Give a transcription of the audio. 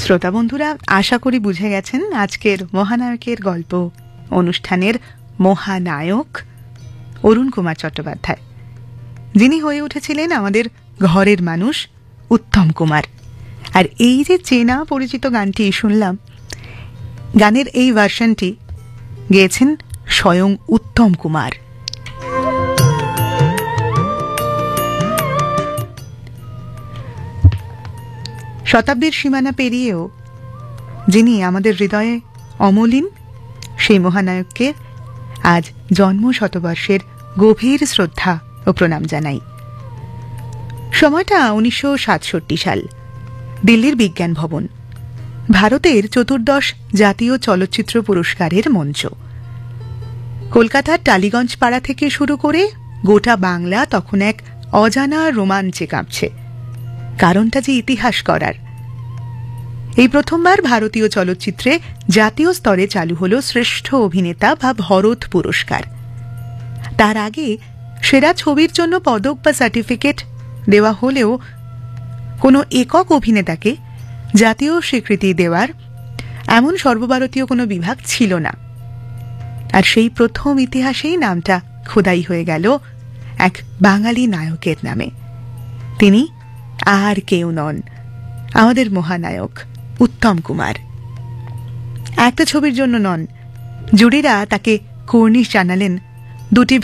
শ্রোতা বন্ধুরা, আশা করি বুঝে গেছেন আজকের মহানায়কের গল্প অনুষ্ঠানের মহানায়ক অরুণ কুমার চট্টোপাধ্যায়, যিনি হয়ে উঠেছিলেন আমাদের ঘরের মানুষ উত্তম কুমার। আর এই যে চেনা পরিচিত গানটি শুনলাম, গানের এই ভার্সনটি গেয়েছেন স্বয়ং উত্তম কুমার। শতাব্দীর সীমানা পেরিয়েও যিনি আমাদের হৃদয়ে অমলিন, সেই মহানায়ককে আজ জন্ম শতবর্ষের গভীর শ্রদ্ধা ও প্রণাম জানাই। সময়টা 1967 সাল, দিল্লির বিজ্ঞান ভবন, ভারতের চতুর্দশ জাতীয় চলচ্চিত্র পুরস্কারের মঞ্চ। কলকাতার টালিগঞ্জ পাড়া থেকে শুরু করে গোটা বাংলা তখন এক অজানা রোমাঞ্চে কাঁপছে। কারণটা যে ইতিহাস করার। এই প্রথমবার ভারতীয় চলচ্চিত্রে জাতীয় স্তরে চালু হলো শ্রেষ্ঠ অভিনেতা বা ভরত পুরস্কার। তার আগে সেরা ছবির জন্য পদক বা সার্টিফিকেট দেওয়া হলেও কোনো একক অভিনেতাকে জাতীয় স্বীকৃতি দেওয়ার এমন সর্বভারতীয় কোনো বিভাগ ছিল না। আর সেই প্রথম ইতিহাসেই নামটা খোদাই হয়ে গেল এক বাঙালি নায়কের নামে। তিনি আর কেউ নন, আমাদের মহানায়ক উত্তম কুমার। একটা ছবির জন্য নন, জুরিরা তাকে কর্নিশ জানালেন দুটি